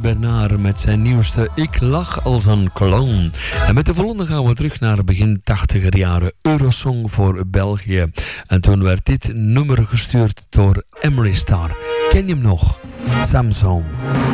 Bernard met zijn nieuwste Ik lach als een clown. En met de volgende gaan we terug naar begin 80er jaren. Eurosong voor België. En toen werd dit nummer gestuurd door Emery Star. Ken je hem nog? Samsung.